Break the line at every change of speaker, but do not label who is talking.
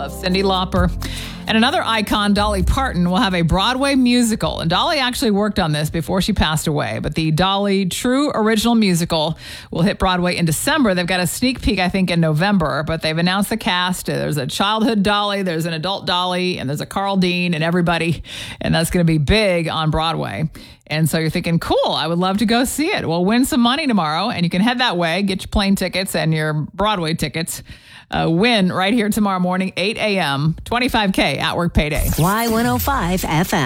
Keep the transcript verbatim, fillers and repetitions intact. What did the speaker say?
Love Cyndi Lauper. And another icon, Dolly Parton, will have a Broadway musical. And Dolly actually worked on this before she passed away. But the Dolly True Original Musical will hit Broadway in December. They've got a sneak peek, I think, in November. But they've announced the cast. There's a childhood Dolly, there's an adult Dolly, and there's a Carl Dean and everybody. And that's going to be big on Broadway. And so you're thinking, cool, I would love to go see it. Well, win some money tomorrow, and you can head that way, get your plane tickets and your Broadway tickets. Uh, win right here tomorrow morning, eight a.m., twenty-five K at work payday.
Y one oh five F M.